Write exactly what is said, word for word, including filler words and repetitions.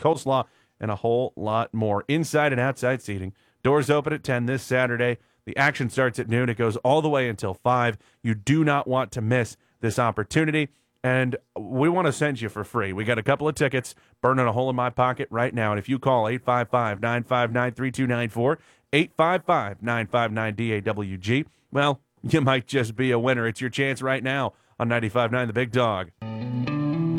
coleslaw, and a whole lot more. Inside and outside seating. Doors open at ten this Saturday. The action starts at noon. It goes all the way until five. You do not want to miss this opportunity. And we want to send you for free. We got a couple of tickets burning a hole in my pocket right now. And if you call eight five five, nine five nine, three two nine four, eight five five, nine five nine, D A W G, well, you might just be a winner. It's your chance right now on ninety-five point nine The Big Dog.